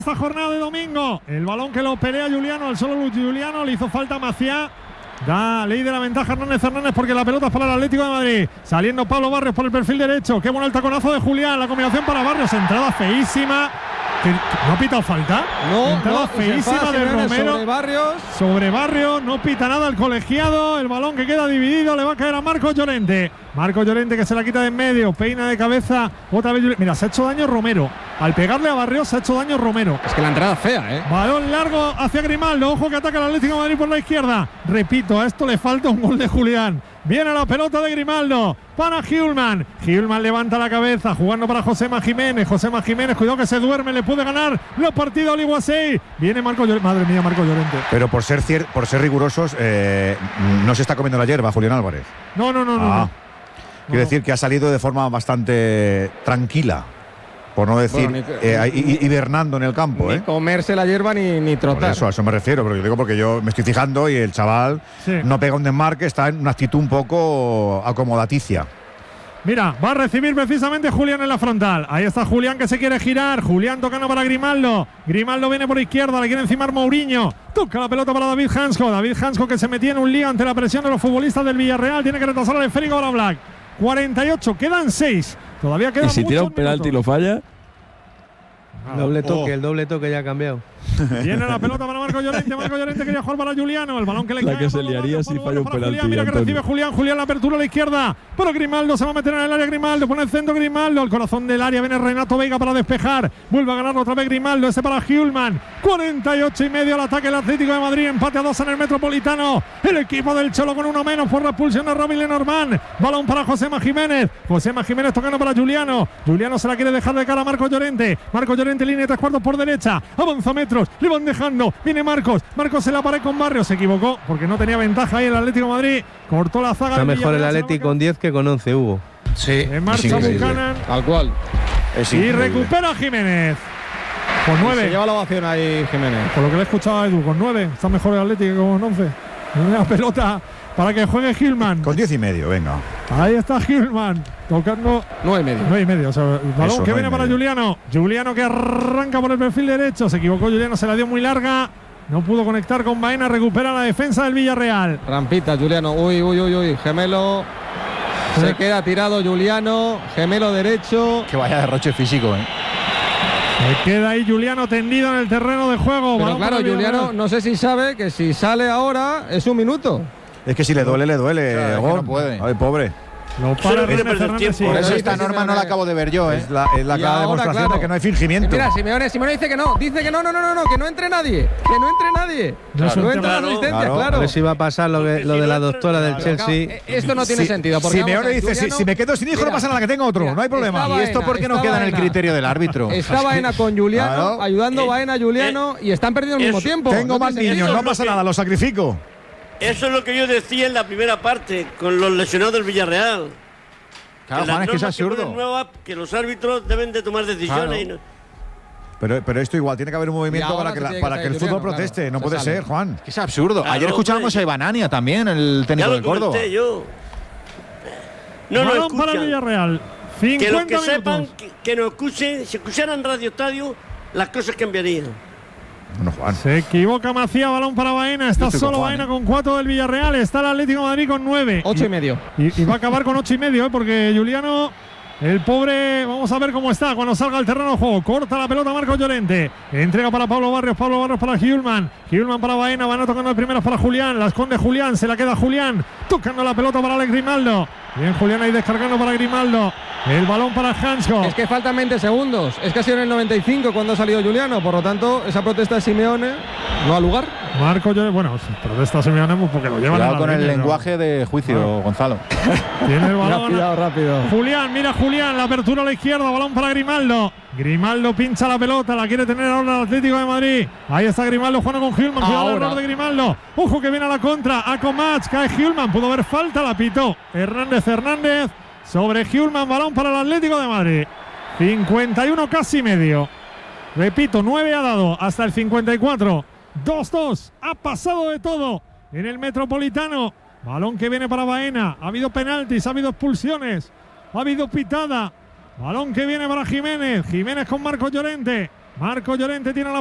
Esta jornada de domingo, el balón que lo pelea Juliano, al solo Juliano, le hizo falta a Maciá. Da ley de la ventaja Hernández porque la pelota es para el Atlético de Madrid. Saliendo Pablo Barrios por el perfil derecho. Qué bueno el taconazo de Julián. La combinación para Barrios. Entrada feísima. ¿No ha pitado falta? No, entrada feísima de Romero. Sobre Barrios. No pita nada el colegiado. El balón que queda dividido le va a caer a Marcos Llorente. Marcos Llorente que se la quita de en medio. Peina de cabeza. Otra vez. Mira, se ha hecho daño Romero. Al pegarle a Barrios se ha hecho daño Romero. Es que la entrada es fea, ¿eh? Balón largo hacia Grimaldo. Ojo que ataca el Atlético de Madrid por la izquierda. Repito, a esto le falta un gol de Julián. Viene la pelota de Grimaldo para Hjulmand. Hjulmand levanta la cabeza jugando para Josema Jiménez. Josema Jiménez, cuidado que se duerme, le puede ganar la partida a Oliguasei. Viene Marco Llorente. Madre mía, Marco Llorente. Pero por ser rigurosos, no se está comiendo la hierba, Julián Álvarez. No. Quiero decir que ha salido de forma bastante tranquila. Por no decir hibernando en el campo. Ni comerse la hierba ni trotar. A eso me refiero, pero yo digo porque yo me estoy fijando y el chaval no pega un desmarque, está en una actitud un poco acomodaticia. Mira, va a recibir precisamente Julián en la frontal. Ahí está Julián que se quiere girar. Julián tocando para Grimaldo. Grimaldo viene por izquierda, le quiere encimar Mourinho. Toca la pelota para David Hansko. David Hansko que se metía en un lío ante la presión de los futbolistas del Villarreal. Tiene que retrasar al esférico ahora Black. 48, quedan 6. Todavía queda. Y si tira un penalti y lo falla. Doble toque, el doble toque ya ha cambiado. Viene la pelota para Marco Llorente. Marco Llorente quería jugar para Juliano. El balón que le la cae. Que se liaría si falla un penalti. Julián, mira que recibe Julián. Julián la apertura a la izquierda. Pero Grimaldo se va a meter en el área. Grimaldo pone el centro. Grimaldo. El corazón del área. Viene Renato Veiga para despejar. Vuelve a ganar otra vez Grimaldo. Ese para Hjulmand. 48,5 al ataque el Atlético de Madrid. Empate a 2 en el Metropolitano. El equipo del Cholo con uno menos por la expulsión de Robin Lenormand. Balón para Josema Jiménez. Josema Jiménez tocando para Juliano. Juliano se la quiere dejar de cara a Marco Llorente. Marco Llorente, línea de 3 cuartos por derecha. Avanza metros. Le van dejando. Viene Marcos. Marcos se la pared con Barrios. Se equivocó porque no tenía ventaja ahí el Atlético de Madrid. Cortó la zaga. Está mejor el Atlético con 10 que con 11, Hugo. Sí. En marcha Buchanan. Tal cual. Y recupera Jiménez. Con 9. Se lleva la ovación ahí Jiménez. Por lo que le he escuchado a Edu, con 9. Está mejor el Atlético que con 11. Una pelota para que juegue Hjulmand. Con 10,5, venga. Ahí está Hjulmand. Tocando 9,5. 9,5. O sea, el balón eso, que viene para Juliano. Juliano que arranca por el perfil derecho. Se equivocó Juliano, se la dio muy larga. No pudo conectar con Baena. Recupera la defensa del Villarreal. Rampita, Juliano. Uy. Gemelo. Se queda tirado Juliano. Gemelo derecho. Que vaya derroche físico, Se queda ahí Juliano tendido en el terreno de juego. Pero claro, Juliano no sé si sabe que si sale ahora es un minuto. Es que si le duele, le duele. Claro, es que no puede. Ay, pobre. Lo para René Fernández. Por eso esta norma no la acabo de ver yo, Es la clara demostración de que no hay fingimiento. Mira, Simeone dice que no. Dice que no, que no entre nadie. Que no entre nadie. No entra la asistencia, claro. A ver si va a pasar lo de la doctora del Chelsea. Esto no tiene sentido. Porque Simeone dice, si me quedo sin hijo no pasa nada, que tengo otro. No hay problema. ¿Y esto por qué no queda en el criterio del árbitro? Está Baena con Juliano, ayudando Baena a Juliano y están perdiendo al mismo tiempo. Tengo más niños, no pasa nada, lo sacrifico. Eso es lo que yo decía en la primera parte, con los lesionados del Villarreal. Claro, Juan, es que es absurdo. Que los árbitros deben de tomar decisiones. Claro. Pero esto igual, tiene que haber un movimiento para que el fútbol proteste. No puede ser, Juan. Es absurdo. Claro, ayer escuchábamos a Ibanania también, el técnico del Córdoba. Yo. No balón escuchan. para el Villarreal. 50 que los que minutos. sepan, que nos escuchen, si escucharan Radio Estadio, las cosas cambiarían. Bueno, Juan. Se equivoca Macía, balón para Baena. Está solo Baena con 4 del Villarreal. Está el Atlético de Madrid con 9. 8,5. Y va a acabar con 8,5, porque Juliano, el pobre, vamos a ver cómo está cuando salga al terreno de juego. Corta la pelota Marcos Llorente. Entrega para Pablo Barrios para Hjulmand. Hjulmand para Baena. Baena tocando el primero para Julián. La esconde Julián. Se la queda Julián. Tocando la pelota para Alex Grimaldo. Bien, Julián ahí descargando para Grimaldo. El balón para Hansko. Es que faltan 20 segundos. Es que ha sido en el 95 cuando ha salido Juliano. Por lo tanto, esa protesta de Simeone no ha lugar. Marco Llorente, bueno, protesta Simeone porque lo llevan Cuidado a la con el línea, lenguaje de juicio, Gonzalo. Tiene el balón. Rápido. Julián, mira Julián, la apertura a la izquierda, balón para Grimaldo. Grimaldo pincha la pelota, la quiere tener ahora el Atlético de Madrid. Ahí está Grimaldo jugando con Hjulmand. Cuidado el error de Grimaldo. Ojo que viene a la contra. Acomach, cae Hjulmand. Pudo haber falta, la pitó Hernández sobre Hjulmand. Balón para el Atlético de Madrid. 51 casi medio. Repito, 9 ha dado hasta el 54. 2-2. Ha pasado de todo en el Metropolitano. Balón que viene para Baena. Ha habido penaltis, ha habido expulsiones, ha habido pitada. Balón que viene para Jiménez. Jiménez con Marcos Llorente. Marco Llorente tiene la